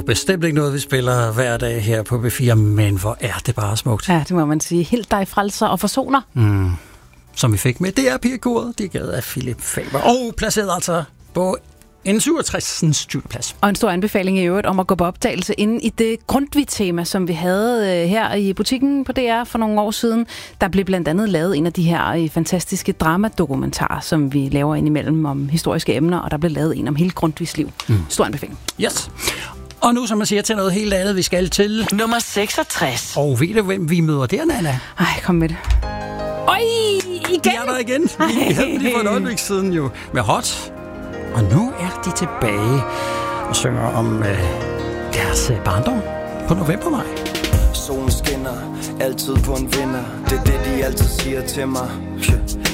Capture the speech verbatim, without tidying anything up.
bestemt ikke noget, vi spiller hver dag her på B fire, men hvor er det bare smukt. Ja, det må man sige. Helt dig frelser og forsoner. Mm. Som vi fik med D R Pigekoret, det gav af Philip Faber. Og placeret altså på en syvogtres. studieplads. Og en stor anbefaling i øvrigt om at gå på optagelse inde i det Grundtvig-tema, som vi havde øh, her i butikken på D R for nogle år siden. Der blev blandt andet lavet en af de her øh, fantastiske dramadokumentarer, som vi laver indimellem om historiske emner, og der blev lavet en om hele Grundtvigs liv. Mm. Stor anbefaling. Yes. Og nu, som man siger, til noget helt andet, vi skal til nummer seksogtres. Og ved du, hvem vi møder der, Nana? Ej, kom med det. Øj, igen! De er der igen. Vi havde dem lige for et øjeblik siden jo med Hot. Og nu er de tilbage og synger om øh, deres øh, barndom på novembermaj. Solen skinner, altid på en vinder. Det er det, de altid siger til mig.